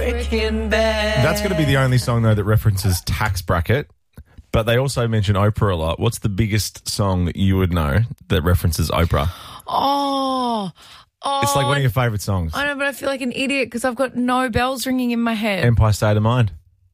Breaking Bad. That's going to be the only song, though, that references tax bracket. But they also mention Oprah a lot. What's the biggest song that you would know that references Oprah? Oh, It's like one of your favourite songs. I know, but I feel like an idiot because I've got no bells ringing in my head. Empire State of Mind.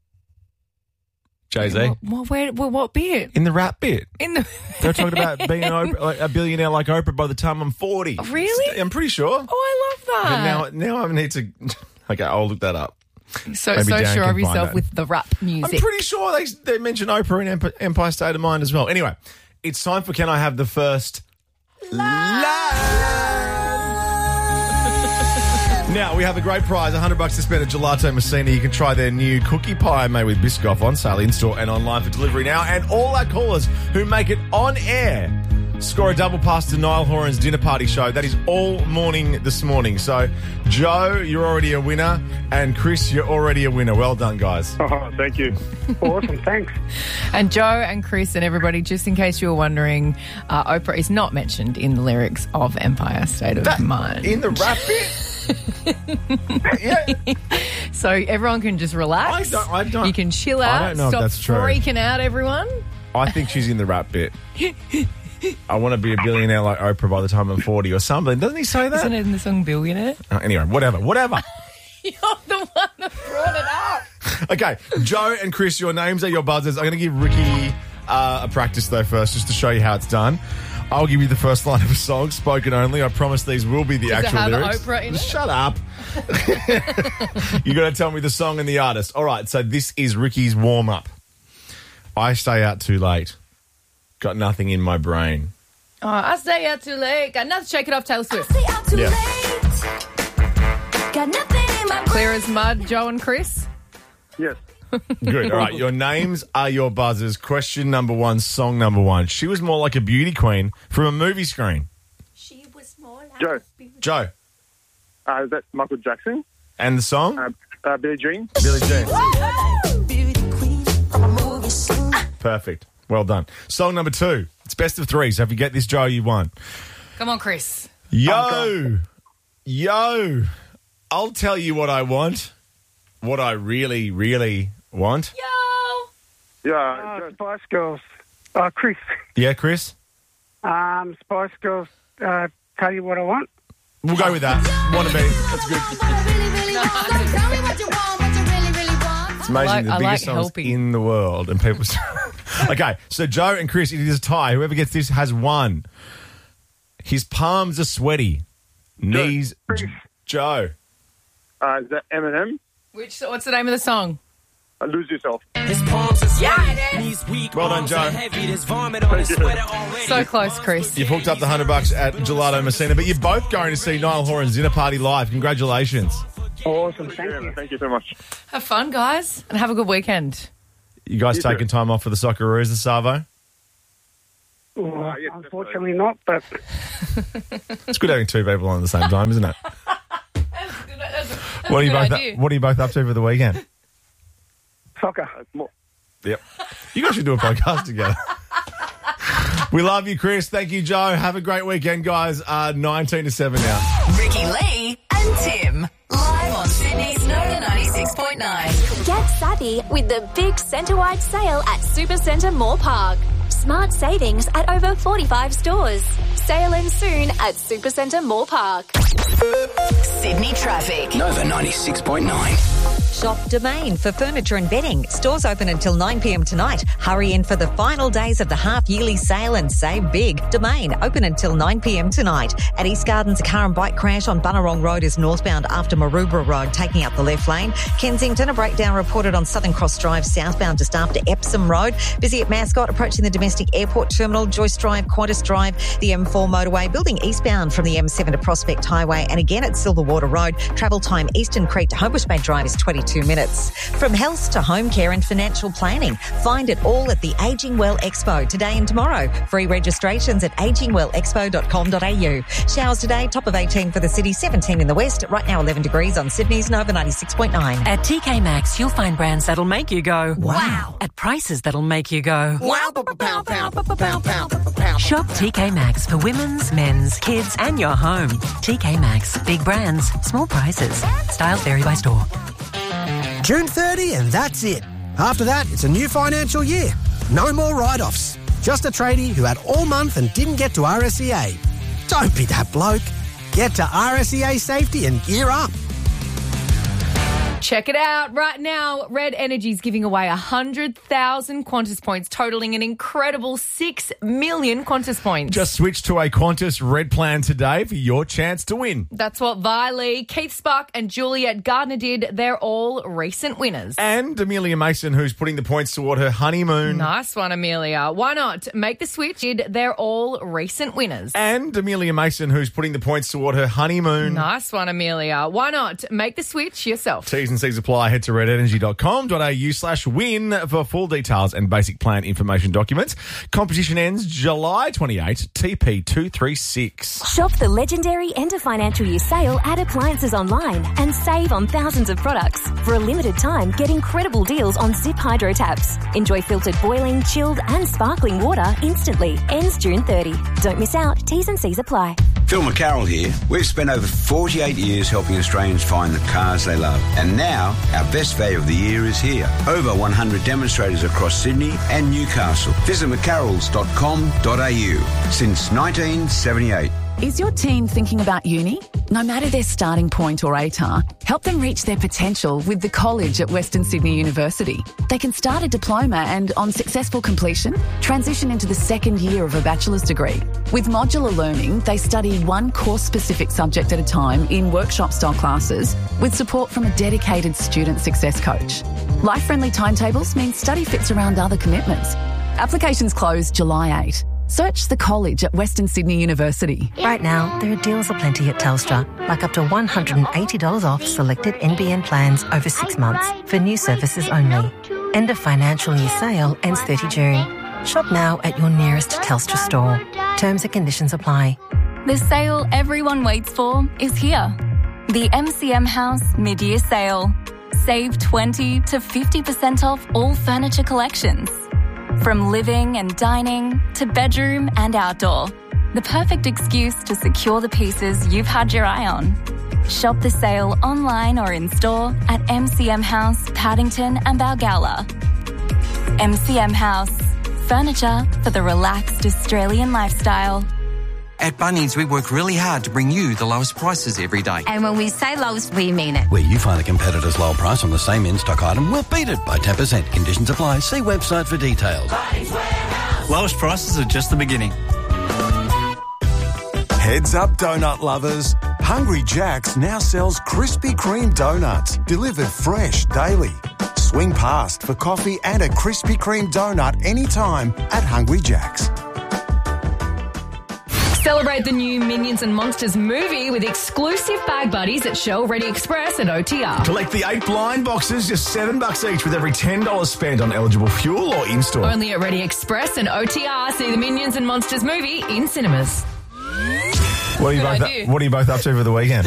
Jay-Z. What bit? In the rap bit. In the They're talking about being a billionaire like Oprah by the time I'm 40. Really? I'm pretty sure. Oh, I love that. But now I need to... Okay, I'll look that up. So Maybe Dan sure can of find yourself that. with the rap music. I'm pretty sure they mention Oprah in Empire State of Mind as well. Anyway, it's time for Can I Have the First Laugh? Now, we have a great prize, $100 to spend at Gelato Messina. You can try their new cookie pie made with Biscoff on sale in-store and online for delivery now. And all our callers who make it on air score a double pass to Niall Horan's dinner party show. That is all morning this morning. So, Joe, you're already a winner. And Chris, you're already a winner. Well done, guys. Oh, thank you. Awesome, thanks. And Joe and Chris and everybody, just in case you were wondering, Oprah is not mentioned in the lyrics of Empire State of Mind. In the rap bit? Yeah. So everyone can just relax. I don't. You can chill out. I don't know if Stop that's true. freaking out, everyone. I think she's in the rap bit. I want to be a billionaire like Oprah by the time I'm 40 or something. Doesn't he say that? Isn't it in the song Billionaire? Anyway, whatever. You're the one that brought it up. Okay, Joe and Chris, your names are your buzzers. I'm going to give Ricky a practice, though, first, just to show you how it's done. I'll give you the first line of a song, spoken only. I promise these will be the Does actual it have lyrics. Oprah in it? Shut up. You got to tell me the song and the artist. All right, so this is Ricky's warm-up. I stay out too late. Got nothing in my brain. Oh, I stay out too late. Got nothing. Shake it off, Taylor Swift. Stay out too Yeah. late. Got nothing in my Clear as mud, Joe and Chris. Yes. Good. All right, your names are your buzzers. Question number one, song number one. She was more like a beauty queen from a movie screen. She was more like Joe. Joe. Is that Michael Jackson? And the song? Billie Jean? Billie Jean. beauty queen from a movie scene. Perfect. Well done. Song number two. It's best of three, so if you get this, Joe, you won. Come on, Chris. Yo. I'll tell you what I want. What I really, really want. Yo. Yeah. Spice Girls. Chris. Yeah, Chris? Spice Girls, tell you what I want. We'll go with that. Want to be. That's good. Tell me what you want, what you really, really want. It's amazing. I The like biggest songs helping. in the world. And people... Okay, so Joe and Chris, it is a tie. Whoever gets this has won. His palms are sweaty. Knees... Joe. Is that Eminem? What's the name of the song? Lose Yourself. Yeah, it is. Well done, Joe. So close, Chris. You've hooked up the $100 at Gelato Messina, but you're both going to see Niall Horan's dinner party live. Congratulations. Awesome, thank you. Thank you so much. Have fun, guys, and have a good weekend. You guys You taking too. time off for the Socceroos and Savo? Well, yes, unfortunately not, but It's good having two people on at the same time, isn't it? What are you both up to for the weekend? soccer. Yep. You guys should do a podcast together. We love you, Chris. Thank you, Joe. Have a great weekend, guys. 19 to 7 now. Ricky Lee and Tim. Live on Sydney's Nova 96.9. Get savvy with the big centre-wide sale at Supercentre Moore Park. Smart savings at over 45 stores. Sale ends soon at Supercentre Moore Park. Sydney traffic. Nova 96.9. Shop Domain for furniture and bedding. Stores open until 9 p.m. tonight. Hurry in for the final days of the half-yearly sale and save big. Domain open until 9 p.m. tonight. At East Gardens, a car and bike crash on Bunnerong Road is northbound after Maroubra Road, taking up the left lane. Kensington, a breakdown reported on Southern Cross Drive, southbound just after Epsom Road. Busy at Mascot, approaching the domestic airport terminal. Joyce Drive, Qantas Drive, the M4 motorway, building eastbound from the M7 to Prospect Highway, and again at Silverwater Road. Travel time Eastern Creek to Homebush Bay Drive is 22 minutes. From health to home care and financial planning, find it all at the Ageing Well Expo today and tomorrow. Free registrations at agingwellexpo.com.au. Showers today, top of 18 for the city, 17 in the west. Right now 11 degrees on Sydney's Nova 96.9. At TK Maxx, you'll find brands that'll make you go, Wow. at prices that'll make you go. Wow, pow, pow, pow. Shop TK Maxx for women's, men's, kids, and your home. TK Maxx, big brands, small prices. Styles vary by store. June 30 and that's it. After that, it's a new financial year. No more write-offs. Just a tradie who had all month and didn't get to RSEA. Don't be that bloke. Get to RSEA Safety and gear up. Check it out right now. Red Energy's giving away 100,000 Qantas points, totaling an incredible 6 million Qantas points. Just switch to a Qantas Red plan today for your chance to win. That's what Vi Lee, Keith Spark and Juliet Gardner did. They're all recent winners. And Amelia Mason, who's putting the points toward her honeymoon. Nice one, Amelia. Why not? Make the switch. They're all recent winners. And Amelia Mason, who's putting the points toward her honeymoon. Nice one, Amelia. Why not? Make the switch yourself. T's and C's apply. Head to redenergy.com.au/win for full details and basic plan information documents. Competition ends July 28, TP236. Shop the legendary end of financial year sale at Appliances Online and save on thousands of products. For a limited time, get incredible deals on Zip Hydro taps. Enjoy filtered boiling, chilled and sparkling water instantly. Ends June 30. Don't miss out. T's and C's apply. Phil McCarroll here. We've spent over 48 years helping Australians find the cars they love. And now, our best value of the year is here. Over 100 demonstrators across Sydney and Newcastle. Visit mccarrolls.com.au. Since 1978. Is your teen thinking about uni? No matter their starting point or ATAR, help them reach their potential with the college at Western Sydney University. They can start a diploma and, on successful completion, transition into the second year of a bachelor's degree. With modular learning, they study one course-specific subject at a time in workshop-style classes with support from a dedicated student success coach. Life-friendly timetables mean study fits around other commitments. Applications close July 8. Search the college at Western Sydney University. Right now, there are deals aplenty at Telstra, like up to $180 off selected NBN plans over 6 months for new services only. End of financial year sale ends 30 June. Shop now at your nearest Telstra store. Terms and conditions apply. The sale everyone waits for is here. The MCM House Mid-Year Sale. Save 20 to 50% off all furniture collections. From living and dining to bedroom and outdoor. The perfect excuse to secure the pieces you've had your eye on. Shop the sale online or in store at MCM House, Paddington and Balgowlah. MCM House. Furniture for the relaxed Australian lifestyle. At Bunnings, we work really hard to bring you the lowest prices every day. And when we say lowest, we mean it. Where you find a competitor's lower price on the same in-stock item, we'll beat it by 10%. Conditions apply. See website for details. Lowest prices are just the beginning. Heads up, donut lovers. Hungry Jack's now sells Krispy Kreme donuts, delivered fresh daily. Swing past for coffee and a Krispy Kreme donut anytime at Hungry Jack's. Celebrate the new Minions and Monsters movie with exclusive bag buddies at Shell Ready Express and OTR. Collect the 8 blind boxes, just $7 each with every $10 spent on eligible fuel or in-store. Only at Ready Express and OTR. See the Minions and Monsters movie in cinemas. What are you both up to for the weekend?